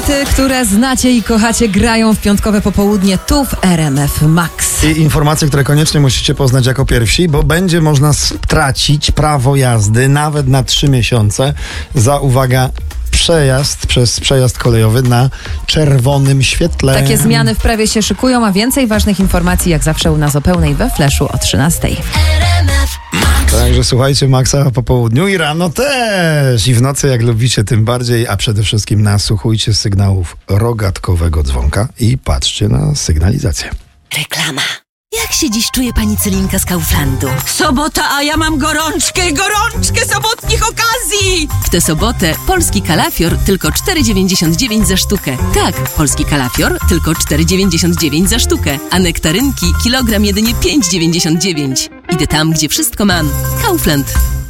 Hity, które znacie i kochacie, grają w piątkowe popołudnie tu w RMF Max. I informacje, które koniecznie musicie poznać jako pierwsi, bo będzie można stracić prawo jazdy nawet na 3 miesiące za, uwaga, przejazd kolejowy na czerwonym świetle. Takie zmiany w prawie się szykują, a więcej ważnych informacji jak zawsze u nas o pełnej we Flashu o 13:00. Także słuchajcie Maxa po południu i rano też. I w nocy jak lubicie tym bardziej, a przede wszystkim nasłuchujcie sygnałów rogatkowego dzwonka i patrzcie na sygnalizację. Reklama. Jak się dziś czuje pani Celinka z Kauflandu? Sobota, a ja mam gorączkę sobotnich okazji! W tę sobotę polski kalafior tylko 4,99 za sztukę. Tak, polski kalafior tylko 4,99 za sztukę. A nektarynki kilogram jedynie 5,99. Idę tam, gdzie wszystko mam. Kaufland.